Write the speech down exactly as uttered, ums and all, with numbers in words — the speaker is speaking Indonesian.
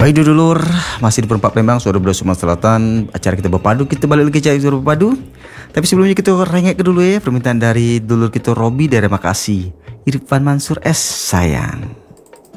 Baik dulur, masih di Perempat Palembang, Suara Belah Sumatera Selatan. Acara kita berpadu, kita balik lagi cari suara berpadu. Tapi sebelumnya kita rengek dulu ya, permintaan dari dulur kita Robi dari Makasih, Irfan Mansur S sayang.